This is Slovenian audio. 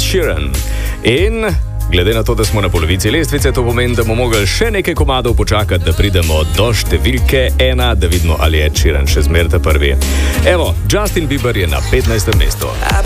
Sheeran. In glede na to, da smo na polovici lestvice, to pomeni, da bomo mogli še nekaj komadov počakati, da pridemo do številke 1, da vidimo, ali je Sheeran še zmeraj ta prvi. Evo, Justin Bieber je na 15. mestu.